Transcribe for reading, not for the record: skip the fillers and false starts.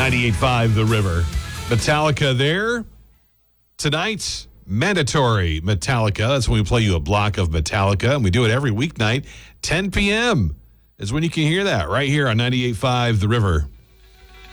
98.5 The River. Metallica there. Tonight, mandatory Metallica. That's when we play you a block of Metallica, and we do it every weeknight. 10 p.m. is when you can hear that right here on 98.5 The River.